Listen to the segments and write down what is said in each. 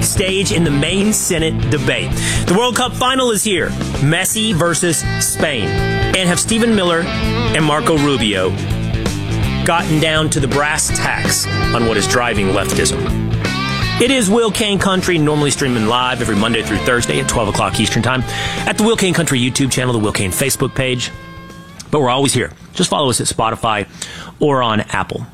stage in the main Senate debate. The World Cup final is here. Messi versus Spain. And have Stephen Miller and Marco Rubio gotten down to the brass tacks on what is driving leftism? It is Will Kane Country, normally streaming live every Monday through Thursday at 12 o'clock Eastern Time at the Will Kane Country YouTube channel, the Will Kane Facebook page. But we're always here. Just follow us at Spotify or on Apple.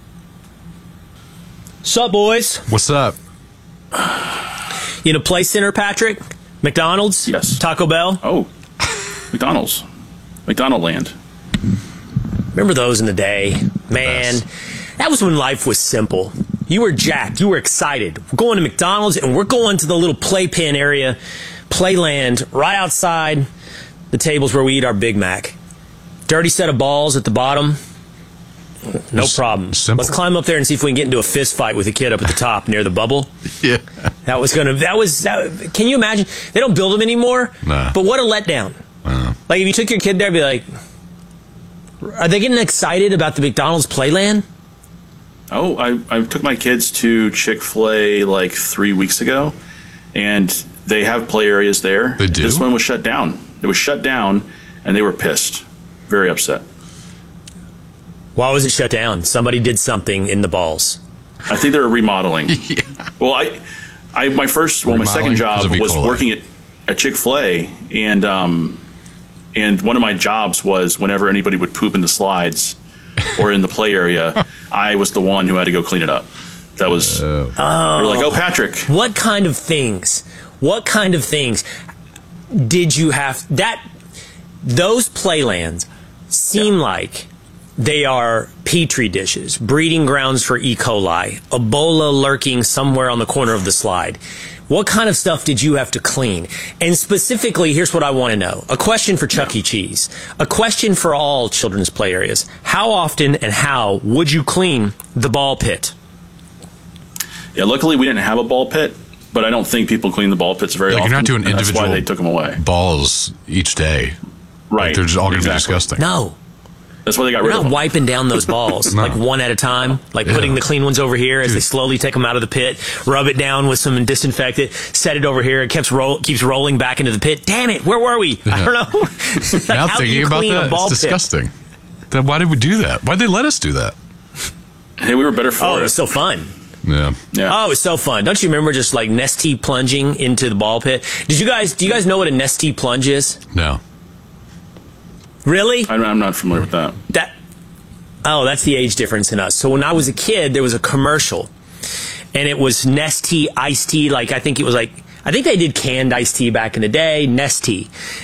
Sup, boys? What's up? You in a play center, Patrick? McDonald's? Yes. Taco Bell? Oh, McDonald's. McDonald Land. Remember those in the day? Man, that was when life was simple. You were jacked. You were excited. We're going to McDonald's, and we're going to the little playpen area, Playland, right outside the tables where we eat our Big Mac. Dirty set of balls at the bottom. No problem. Simple. Let's climb up there and see if we can get into a fist fight with a kid up at the top near the bubble. Yeah. Can you imagine? They don't build them anymore. Nah. But what a letdown. Like, if you took your kid there, I'd be like, are they getting excited about the McDonald's Playland? Oh, I took my kids to Chick-fil-A like 3 weeks ago, and they have play areas there. They do? This one was shut down. It was shut down, and they were pissed. Very upset. Why was it shut down? Somebody did something in the balls. I think they were remodeling. Yeah. Well, my second job was working at Chick-fil-A, and one of my jobs was whenever anybody would poop in the slides or in the play area, I was the one who had to go clean it up. That was, we're like, oh, Patrick. What kind of things did you have? Those playlands seem like they are petri dishes, breeding grounds for E. coli, Ebola lurking somewhere on the corner of the slide. What kind of stuff did you have to clean? And specifically, here's what I want to know. A question for Chuck E. Cheese. A question for all children's play areas. How often and how would you clean the ball pit? Yeah, luckily we didn't have a ball pit, but I don't think people clean the ball pits very often. You're not doing individual that's why they took them away. balls each day. Right. Like, they're just all going to be disgusting. No. That's why they got We're rid of not them. wiping down those balls, No. like one at a time, like putting the clean ones over here as they slowly take them out of the pit, rub it down with some disinfectant, set it over here. It keeps rolling back into the pit. Damn it, where were we? I don't know. Like, Now how do thinking you about clean a that, ball it's pit? disgusting. Then why did we do that? Why'd they let us do that? Hey, we were better for Oh, it. it was so fun. Yeah. Yeah. Oh, it was so fun. Don't you remember just like Nestea plunging into the ball pit? Do you guys know what a Nestea plunge is? No. Really? I'm not familiar with that. That's the age difference in us. So when I was a kid, there was a commercial, and it was Nestea iced tea. Like, I think they did canned iced tea back in the day, Nestea.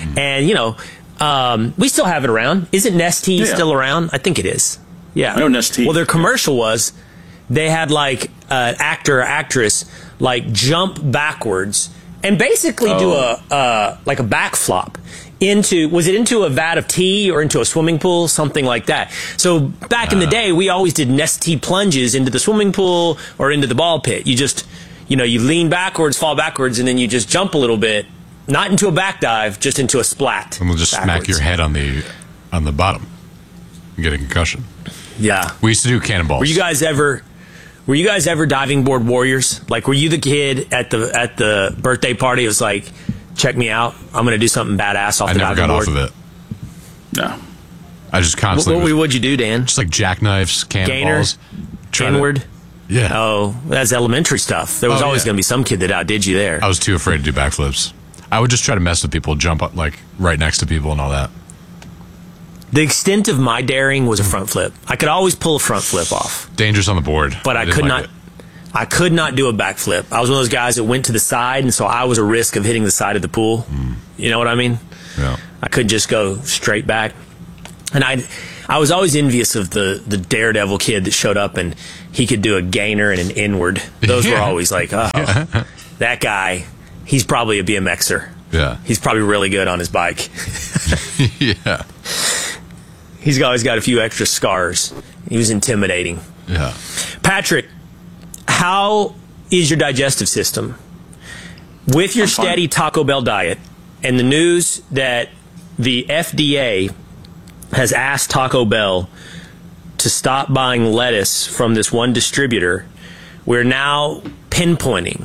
And, we still have it around. Isn't Nestea still around? I think it is. Yeah. I know Nestea. Well, their commercial was, they had like an actor or actress like jump backwards and basically do a back flop into a vat of tea or into a swimming pool, something like that. So back in the day, we always did Nestea plunges into the swimming pool or into the ball pit. You just, you lean backwards, fall backwards, and then you just jump a little bit, not into a back dive, just into a splat. And we'll just backwards. smack your head on the bottom and get a concussion. Yeah. We used to do cannonballs. Were you guys ever diving board warriors? Like, were you the kid at the birthday party? It was like, check me out. I'm going to do something badass off the diving board. I never got off of it. No. I just constantly... What'd you do, Dan? Just like jackknives, cannonballs. Inward? Yeah. Oh, that's elementary stuff. There was always going to be some kid that outdid you there. I was too afraid to do backflips. I would just try to mess with people, jump up like right next to people and all that. The extent of my daring was a front flip. I could always pull a front flip off. Dangerous on the board. But I could not do a backflip. I was one of those guys that went to the side, and so I was a risk of hitting the side of the pool. You know what I mean? Yeah. I couldn't just go straight back. And I was always envious of the daredevil kid that showed up and he could do a gainer and an inward. Those were always like, that guy, he's probably a BMXer. Yeah. He's probably really good on his bike. Yeah. He's always got a few extra scars. He was intimidating. Yeah. Patrick, how is your digestive system? With your steady Taco Bell diet and the news that the FDA has asked Taco Bell to stop buying lettuce from this one distributor, we're now pinpointing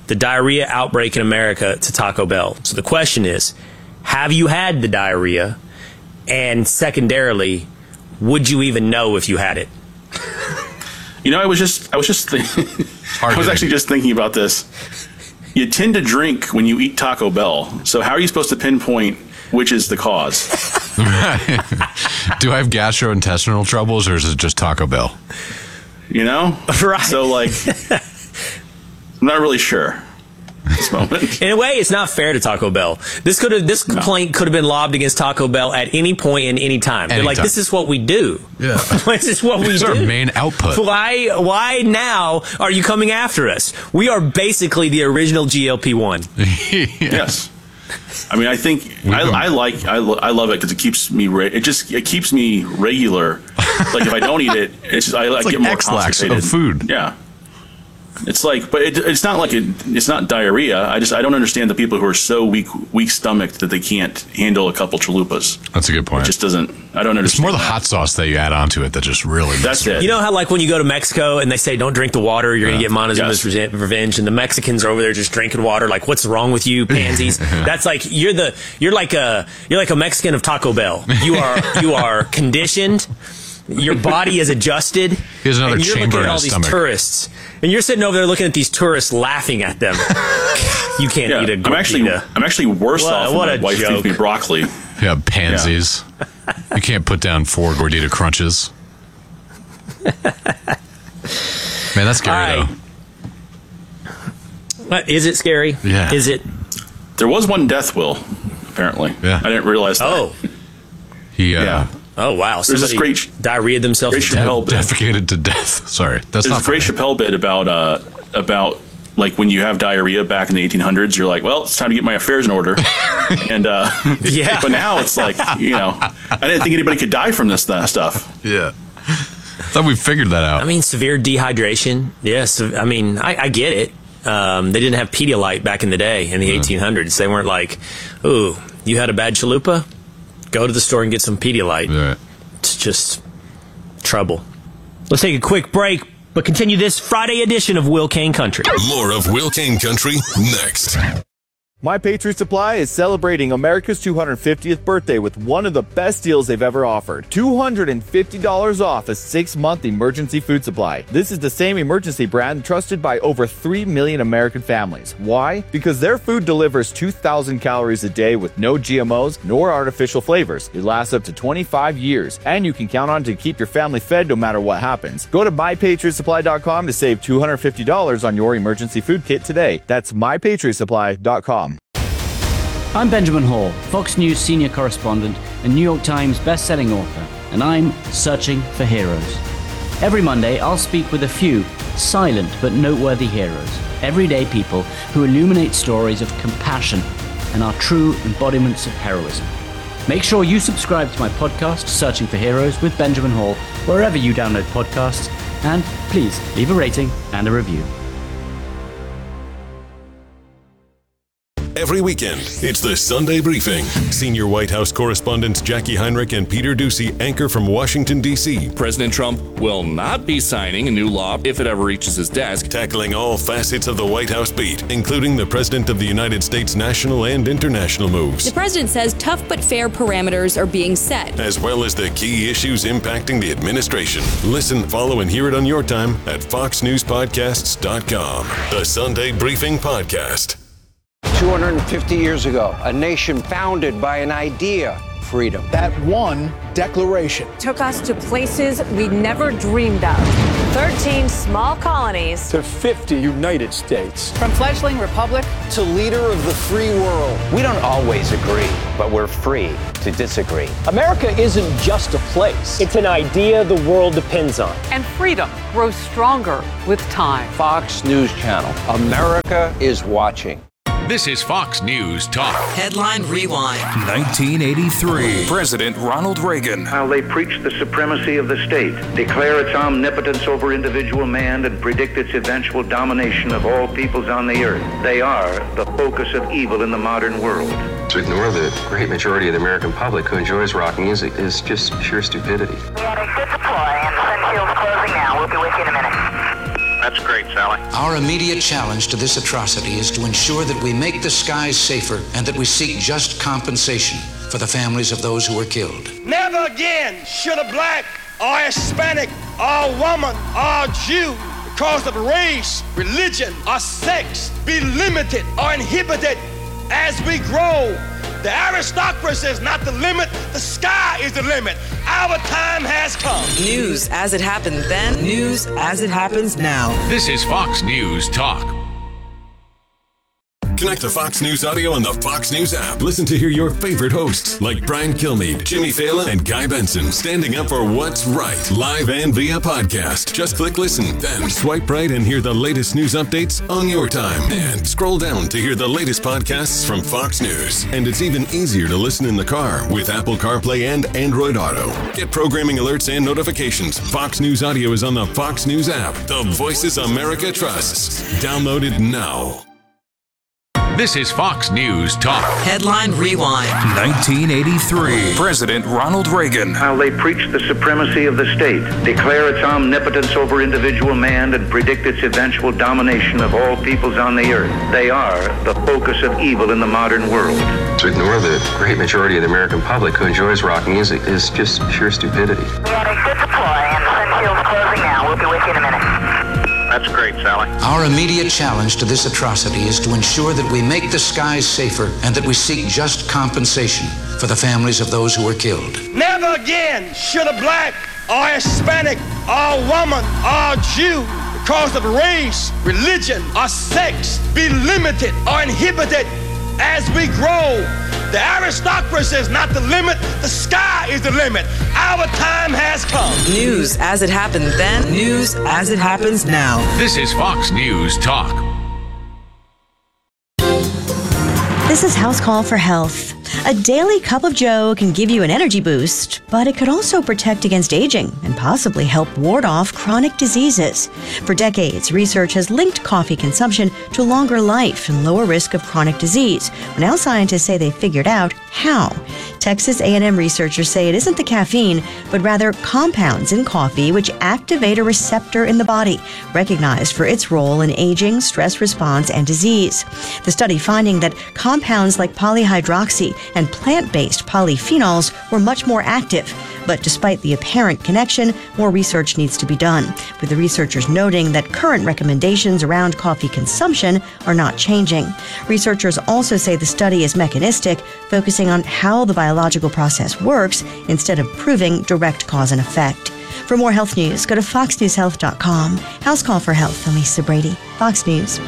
the diarrhea outbreak in America to Taco Bell. So the question is, have you had the diarrhea? And secondarily, would you even know if you had it? I was just actually just thinking about this. You tend to drink when you eat Taco Bell. So how are you supposed to pinpoint which is the cause? Do I have gastrointestinal troubles, or is it just Taco Bell? Right. So, I'm not really sure at this moment. In a way, it's not fair to Taco Bell. This complaint could have been lobbed against Taco Bell at any point in any time. They're like, this is what we do. Yeah. This is what we do. This is our main output. Why now are you coming after us? We are basically the original GLP-1. Yes. I mean, I think I love it because it keeps me it keeps me regular. Like if I don't eat it, it's just I get more X-lax constipated. of food. Yeah. It's like, but it's not like it's not diarrhea. I don't understand the people who are so weak stomached that they can't handle a couple chalupas. That's a good point. It just doesn't. I don't understand. It's more the hot sauce that you add onto it that just really. That's it. You know how when you go to Mexico and they say don't drink the water, you're gonna get Montezuma's revenge, and the Mexicans are over there just drinking water. Like, what's wrong with you, pansies? That's like you're like a Mexican of Taco Bell. You are conditioned. Your body is adjusted. Here's another chamber in his stomach. You're looking at all these tourists. And you're sitting over there looking at these tourists laughing at them. You can't eat a gordita. I'm actually worse off when my wife feeds me broccoli. Yeah, pansies. Yeah. You can't put down 4 gordita crunches. Man, that's scary, though. Is it scary? Yeah. Is it? There was one death, Will, apparently. Yeah. I didn't realize that. Oh. Yeah. Oh, wow. There's this great diarrheaed themselves to death. Defecated to death. Sorry. That's There's a great Chappelle bit about like when you have diarrhea back in the 1800s, you're like, well, it's time to get my affairs in order. And but now it's like, I didn't think anybody could die from this stuff. Yeah. Thought we figured that out. I mean, severe dehydration. Yes. I mean, I get it. They didn't have Pedialyte back in the day in the 1800s. They weren't like, ooh, you had a bad chalupa? Go to the store and get some Pedialyte. Right. It's just trouble. Let's take a quick break, but continue this Friday edition of Will Kane Country. More of Will Kane Country next. My Patriot Supply is celebrating America's 250th birthday with one of the best deals they've ever offered. $250 off a 6-month emergency food supply. This is the same emergency brand trusted by over 3 million American families. Why? Because their food delivers 2,000 calories a day with no GMOs nor artificial flavors. It lasts up to 25 years, and you can count on it to keep your family fed no matter what happens. Go to MyPatriotSupply.com to save $250 on your emergency food kit today. That's MyPatriotSupply.com. I'm Benjamin Hall, Fox News senior correspondent and New York Times best-selling author, and I'm searching for heroes. Every Monday, I'll speak with a few silent but noteworthy heroes, everyday people who illuminate stories of compassion and are true embodiments of heroism. Make sure you subscribe to my podcast, Searching for Heroes with Benjamin Hall, wherever you download podcasts, and please leave a rating and a review. Every weekend, it's the Sunday Briefing. Senior White House correspondents Jackie Heinrich and Peter Doocy anchor from Washington, D.C. President Trump will not be signing a new law if it ever reaches his desk. Tackling all facets of the White House beat, including the President of the United States' national and international moves. The president says tough but fair parameters are being set, as well as the key issues impacting the administration. Listen, follow, and hear it on your time at FoxNewsPodcasts.com. The Sunday Briefing Podcast. 250 years ago, a nation founded by an idea, freedom. That one declaration took us to places we never dreamed of. 13 small colonies to 50 United States. From fledgling republic to leader of the free world. We don't always agree, but we're free to disagree. America isn't just a place. It's an idea the world depends on. And freedom grows stronger with time. Fox News Channel. America is watching. This is Fox News Talk. Headline Rewind. 1983. President Ronald Reagan. How they preach the supremacy of the state, declare its omnipotence over individual man, and predict its eventual domination of all peoples on the earth. They are the focus of evil in the modern world. To ignore the great majority of the American public who enjoys rock music is just pure stupidity. We had a good deploy, and the sun shield's closing now. We'll be with you in a minute. That's great, Sally. Our immediate challenge to this atrocity is to ensure that we make the skies safer and that we seek just compensation for the families of those who were killed. Never again should a black or Hispanic or woman or Jew, because of race, religion, or sex, be limited or inhibited as we grow. The aristocracy is not the limit, the sky is the limit. Our time has come. News as it happened then, news as it happens now. This is Fox News Talk. Connect to Fox News Audio on the Fox News app. Listen to hear your favorite hosts like Brian Kilmeade, Jimmy Fallon, and Guy Benson standing up for what's right, live and via podcast. Just click listen, then swipe right and hear the latest news updates on your time. And scroll down to hear the latest podcasts from Fox News. And it's even easier to listen in the car with Apple CarPlay and Android Auto. Get programming alerts and notifications. Fox News Audio is on the Fox News app. The voices America trusts. Download it now. This is Fox News Talk. Headline Rewind. 1983. President Ronald Reagan. How they preach the supremacy of the state, declare its omnipotence over individual man, and predict its eventual domination of all peoples on the earth. They are the focus of evil in the modern world. To ignore the great majority of the American public who enjoys rock music is just pure stupidity. We had a good deploy, and Sunshield's closing now. We'll be with you in a minute. That's great, Sally. Our immediate challenge to this atrocity is to ensure that we make the skies safer and that we seek just compensation for the families of those who were killed. Never again should a black or Hispanic or woman or Jew, because of race, religion, or sex, be limited or inhibited as we grow. The aristocracy is not the limit, the sky is the limit. Our time has come. News as it happened then, news as it happens now. This is Fox News Talk. This is House Call for Health. A daily cup of Joe can give you an energy boost, but it could also protect against aging and possibly help ward off chronic diseases. For decades, research has linked coffee consumption to longer life and lower risk of chronic disease. Now scientists say they figured out how. Texas A&M researchers say it isn't the caffeine, but rather compounds in coffee which activate a receptor in the body, recognized for its role in aging, stress response, and disease. The study finding that compounds like polyhydroxy and plant-based polyphenols were much more active. But despite the apparent connection, more research needs to be done, with the researchers noting that current recommendations around coffee consumption are not changing. Researchers also say the study is mechanistic, focusing on how the biological process works instead of proving direct cause and effect. For more health news, go to foxnewshealth.com. House Call for Health, I'm Lisa Brady, Fox News.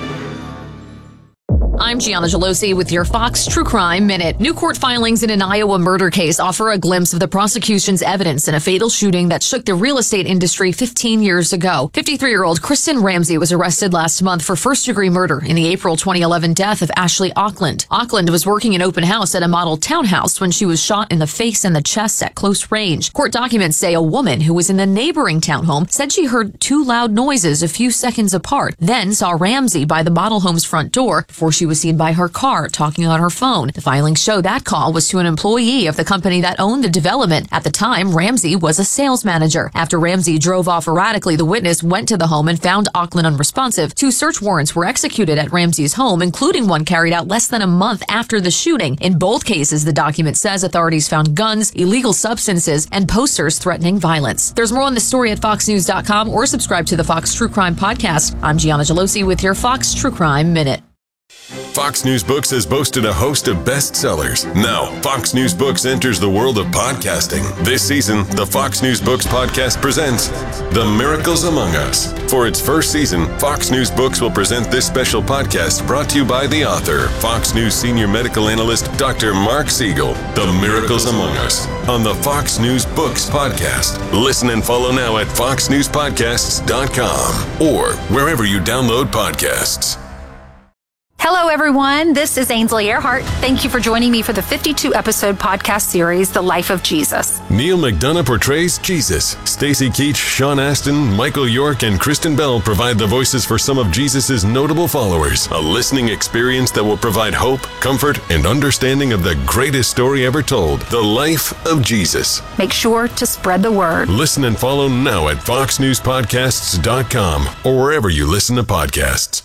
I'm Gianna Gelosi with your Fox True Crime Minute. New court filings in an Iowa murder case offer a glimpse of the prosecution's evidence in a fatal shooting that shook the real estate industry 15 years ago. 53-year-old Kristen Ramsey was arrested last month for first-degree murder in the April 2011 death of Ashley Auckland. Auckland was working an open house at a model townhouse when she was shot in the face and the chest at close range. Court documents say a woman who was in the neighboring townhome said she heard two loud noises a few seconds apart, then saw Ramsey by the model home's front door before she was seen by her car talking on her phone. The filings show that call was to an employee of the company that owned the development. At the time, Ramsey was a sales manager. After Ramsey drove off erratically, the witness went to the home and found Auckland unresponsive. 2 search warrants were executed at Ramsey's home, including one carried out less than a month after the shooting. In both cases, the document says authorities found guns, illegal substances, and posters threatening violence. There's more on the story at foxnews.com or subscribe to the Fox True Crime Podcast. I'm Gianna Gelosi with your Fox True Crime Minute. Fox News Books has boasted a host of bestsellers. Now, Fox News Books enters the world of podcasting. This season, the Fox News Books podcast presents The Miracles Among Us. For its first season, Fox News Books will present this special podcast brought to you by the author, Fox News senior medical analyst, Dr. Mark Siegel. The Miracles Among Us on the Fox News Books podcast. Listen and follow now at foxnewspodcasts.com or wherever you download podcasts. Hello, everyone. This is Ainsley Earhart. Thank you for joining me for the 52-episode podcast series, The Life of Jesus. Neil McDonough portrays Jesus. Stacey Keach, Sean Astin, Michael York, and Kristen Bell provide the voices for some of Jesus' notable followers. A listening experience that will provide hope, comfort, and understanding of the greatest story ever told, the life of Jesus. Make sure to spread the word. Listen and follow now at foxnewspodcasts.com or wherever you listen to podcasts.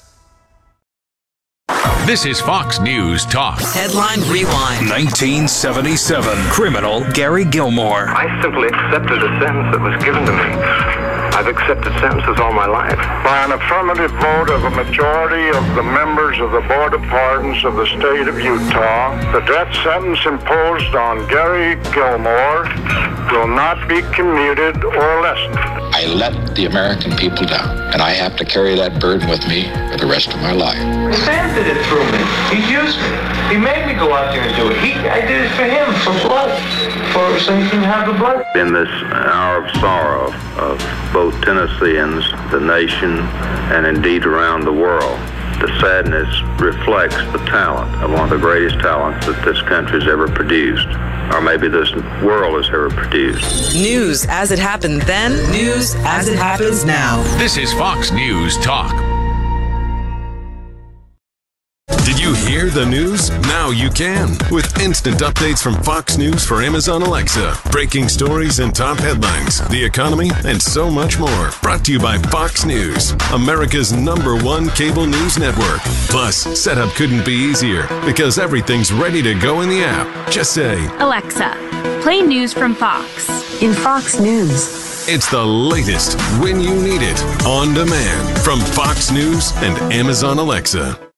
This is Fox News Talk. Headline Rewind. 1977. Criminal Gary Gilmore. I simply accepted a sentence that was given to me. I've accepted sentences all my life. By an affirmative vote of a majority of the members of the Board of Pardons of the state of Utah, the death sentence imposed on Gary Gilmore will not be commuted or lessened. I let the American people down, and I have to carry that burden with me for the rest of my life. Sam did it through me. He used me. He made me go out there and do it. I did it for him, for blood, so he can have the blood. In this hour of sorrow of both Tennesseans, the nation, and indeed around the world, the sadness reflects the talent of one of the greatest talents that this country's ever produced, or maybe this world has ever produced. News as it happened then, news as it happens now. This is Fox News Talk. Did you hear the news? Now you can. With instant updates from Fox News for Amazon Alexa. Breaking stories and top headlines, the economy, and so much more. Brought to you by Fox News, America's #1 cable news network. Plus, setup couldn't be easier because everything's ready to go in the app. Just say, Alexa, play news from Fox. In Fox News. It's the latest when you need it, on demand, from Fox News and Amazon Alexa.